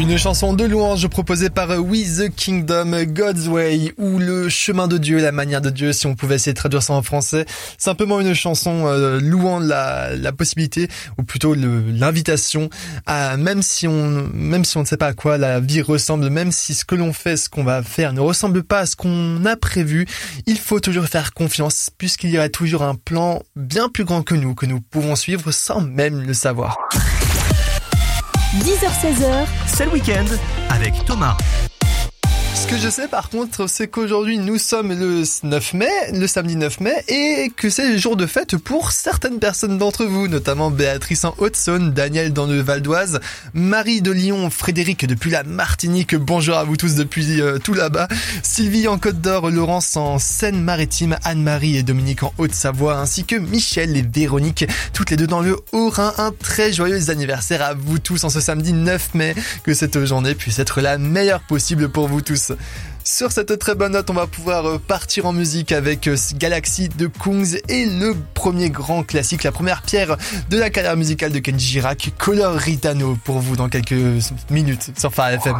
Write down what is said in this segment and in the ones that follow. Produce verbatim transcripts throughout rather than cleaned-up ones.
Une chanson de louange proposée par We the Kingdom, God's Way, ou le chemin de Dieu, la manière de Dieu, si on pouvait essayer de traduire ça en français. Simplement une chanson euh, louant la, la possibilité, ou plutôt le, l'invitation à, même si on, même si on ne sait pas à quoi la vie ressemble, même si ce que l'on fait, ce qu'on va faire ne ressemble pas à ce qu'on a prévu, il faut toujours faire confiance, puisqu'il y aura toujours un plan bien plus grand que nous, que nous pouvons suivre sans même le savoir. dix heures seize heures, c'est le week-end avec Thomas. Ce que je sais par contre, c'est qu'aujourd'hui nous sommes le neuf mai, le samedi neuf mai, et que c'est le jour de fête pour certaines personnes d'entre vous, notamment Béatrice en Haute-Saône, Daniel dans le Val d'Oise, Marie de Lyon, Frédéric depuis la Martinique, bonjour à vous tous depuis euh, tout là-bas, Sylvie en Côte d'Or, Laurence en Seine-Maritime, Anne-Marie et Dominique en Haute-Savoie, ainsi que Michel et Véronique, toutes les deux dans le Haut-Rhin. Un très joyeux anniversaire à vous tous en ce samedi neuf mai, que cette journée puisse être la meilleure possible pour vous tous. Sur cette très bonne note, on va pouvoir partir en musique avec Galaxy de Kungs et le premier grand classique, la première pierre de la carrière musicale de Kenji Girac, Color Ritano, pour vous dans quelques minutes sur Phare F M.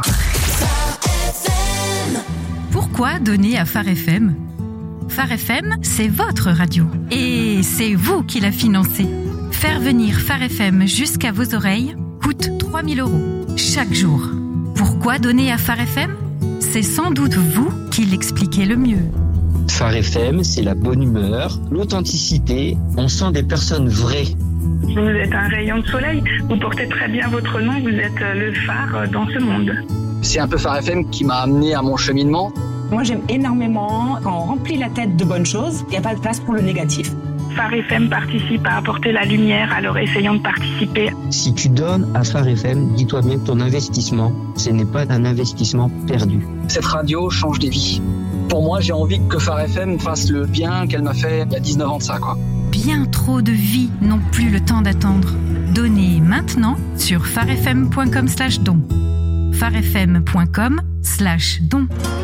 Pourquoi donner à Phare F M ? Phare F M, c'est votre radio et c'est vous qui la financez. Faire venir Phare F M jusqu'à vos oreilles coûte trois mille euros chaque jour. Pourquoi donner à Phare F M ? C'est sans doute vous qui l'expliquez le mieux. Phare F M, c'est la bonne humeur, l'authenticité, on sent des personnes vraies. Vous êtes un rayon de soleil, vous portez très bien votre nom, vous êtes le phare dans ce monde. C'est un peu Phare F M qui m'a amené à mon cheminement. Moi j'aime énormément quand on remplit la tête de bonnes choses, il n'y a pas de place pour le négatif. Phare F M participe à apporter la lumière, alors essayons de participer. Si tu donnes à Phare F M, dis-toi bien que ton investissement, ce n'est pas un investissement perdu. Cette radio change des vies. Pour moi, j'ai envie que Phare F M fasse le bien qu'elle m'a fait il y a dix-neuf ans de ça, quoi. Bien trop de vies n'ont plus le temps d'attendre. Donnez maintenant sur pharefm point com slash don. pharefm point com slash don.